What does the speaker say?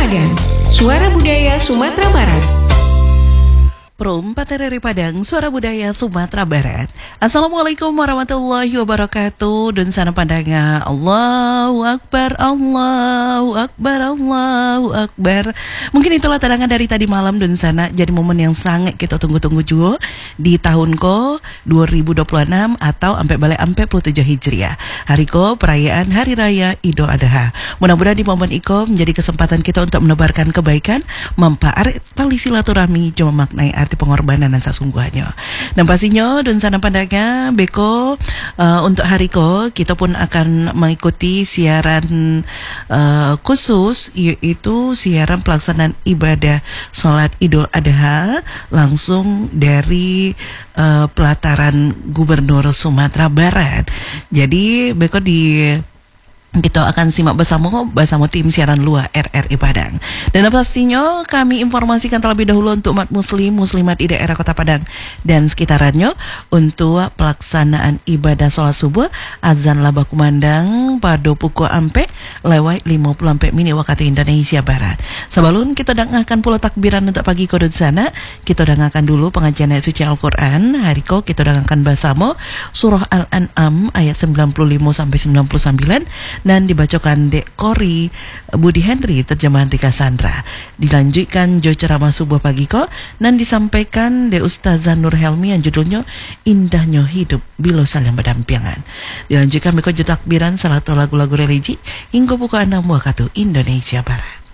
Padang, Suara Budaya Sumatera Barat. Pro 4 RRI Padang, Suara Budaya Sumatera Barat. Assalamualaikum warahmatullahi wabarakatuh. Dan sana pandangnya Allahu Akbar, Allahu Akbar, Allahu Akbar. Mungkin itulah tadangan dari tadi malam dan sana jadi momen yang sangat kita tunggu-tunggu juga di tahun ko 2026 atau sampai balik ampe 7 Hijriah. Hari ko perayaan Hari Raya Idul Adha. Mudah-mudahan di momen iko menjadi kesempatan kita untuk menebarkan kebaikan, mempererat tali silaturahmi, cuma maknai arti pengorbanan dan sesungguhnya. Dan pastinya dan sana pandangnya Beko untuk hari ko kita pun akan mengikuti siaran khusus, yaitu siaran pelaksanaan ibadah salat Idul Adha langsung dari pelataran Gubernur Sumatera Barat. Jadi Beko kita akan simak bersama tim siaran luar RRI Padang. Dan pastinya kami informasikan terlebih dahulu untuk umat muslimat di daerah Kota Padang dan sekitarannya untuk pelaksanaan ibadah sholat subuh azan laba kumandang pada pukul ampe lewat 50 ampe mini waktu Indonesia Barat. Sebelum kita dengarkan pula takbiran untuk pagi kode sana, kita dengarkan dulu pengajian ayat suci Al-Quran. Hari ko kita dengarkan bersama surah Al-An'am ayat 95 sampai 99 dan dibacakan Dek Kori Budi Henry terjemahan Rika Sandra. Dilanjutkan jo ceramah subuh pagi ko dan disampaikan Dek Ustazah Nur Helmi yang judulnya Indahnya Hidup Bila Saling Berdampingan. Dilanjutkan Beko jo takbiran salah satu lagu-lagu religi hingga pukul 6 waktu Indonesia Barat.